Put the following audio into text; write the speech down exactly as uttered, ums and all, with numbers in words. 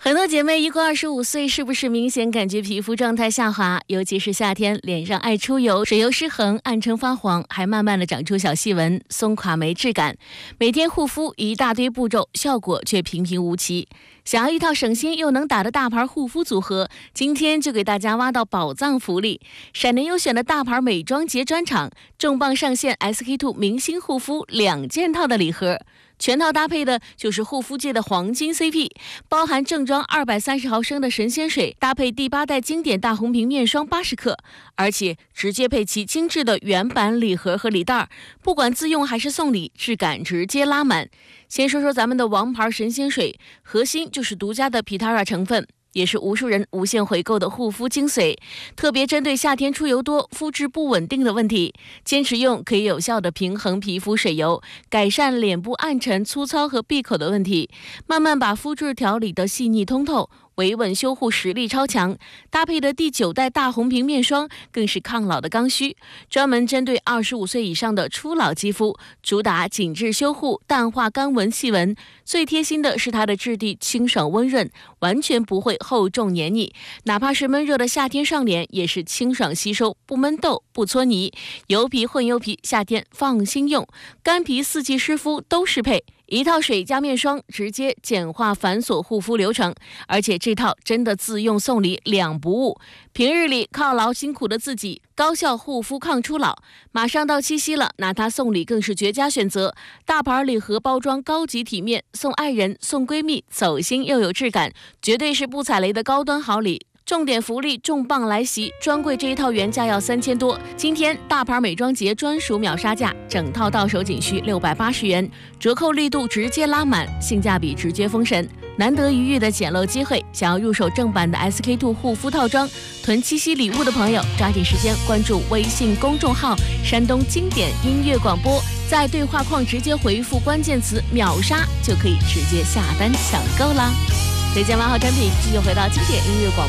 很多姐妹一过二十五岁，是不是明显感觉皮肤状态下滑？尤其是夏天，脸上爱出油，水油失衡，暗沉发黄，还慢慢的长出小细纹，松垮没质感。每天护肤一大堆步骤，效果却平平无奇。想要一套省心又能打的大牌护肤组合，今天就给大家挖到宝藏福利。闪电优选的大牌美妆节专场，重磅上线 S K two 明星护肤两件套的礼盒。全套搭配的就是护肤界的黄金 C P， 包含正装二百三十毫升的神仙水，搭配第八代经典大红瓶面霜八十克，而且直接配齐精致的原版礼盒和礼袋，不管自用还是送礼，质感直接拉满。先说说咱们的王牌神仙水，核心就是独家的 Pitara 成分，也是无数人无限回购的护肤精髓，特别针对夏天出油多、肤质不稳定的问题，坚持用可以有效的平衡皮肤水油，改善脸部暗沉、粗糙和闭口的问题，慢慢把肤质调理得细腻通透。维稳修护实力超强，搭配的第九代大红瓶面霜更是抗老的刚需，专门针对二十五岁以上的初老肌肤，主打紧致修护、淡化干纹细纹。最贴心的是它的质地清爽温润，完全不会厚重黏腻，哪怕是闷热的夏天上脸也是清爽吸收，不闷痘不搓泥。油皮混油皮，夏天放心用，干皮四季湿敷都适配。一套水加面霜，直接简化繁琐护肤流程，而且这套真的自用送礼两不误。平日里犒劳辛苦的自己，高效护肤抗初老。马上到七夕了，拿它送礼更是绝佳选择。大牌礼盒包装高级体面，送爱人送闺蜜，走心又有质感，绝对是不踩雷的高端好礼。重点福利重磅来袭，专柜这一套原价要三千多，今天大牌美妆节专属秒杀价，整套到手仅需六百八十元，折扣力度直接拉满，性价比直接封神，难得一遇的捡漏机会。想要入手正版的 S K two 护肤套装，囤七夕礼物的朋友，抓紧时间关注微信公众号山东经典音乐广播，在对话框直接回复关键词秒杀，就可以直接下单抢购啦。推荐完好产品，继续回到经典音乐广播。